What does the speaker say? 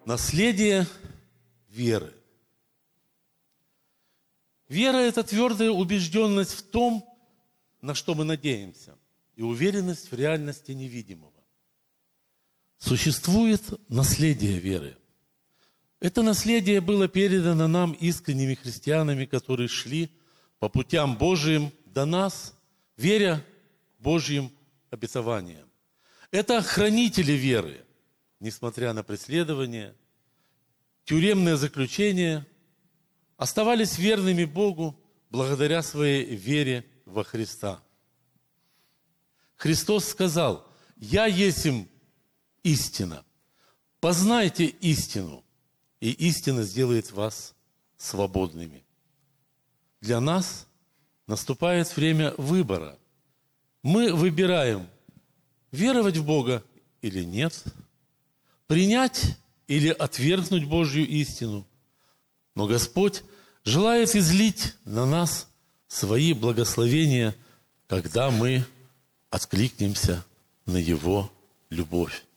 Наследие веры. Вера – это твердая убежденность в том, на что мы надеемся, и уверенность в реальности невидимого. Существует наследие веры. Это наследие было передано нам искренними христианами, которые шли по путям Божиим до нас, веря Божьим обетованиям. Это хранители веры, несмотря на преследование, тюремное заключение, оставались верными Богу благодаря своей вере во Христа. Христос сказал: «Я есмь истина. Познайте истину, и истина сделает вас свободными». Для нас наступает время выбора. Мы выбираем, веровать в Бога или нет, принять или отвергнуть Божью истину. Но Господь желает излить на нас свои благословения, когда мы откликнемся на Его любовь.